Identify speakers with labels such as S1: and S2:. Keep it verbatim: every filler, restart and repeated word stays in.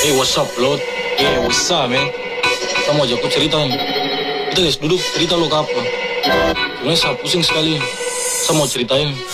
S1: Hey, what's up, Lord? Hey, what's up, man? Kamu ajak aku cerita nih. Kita guys, duduk, cerita lo ke apa? Sebenarnya saya pusing sekali. Saya mau ceritain.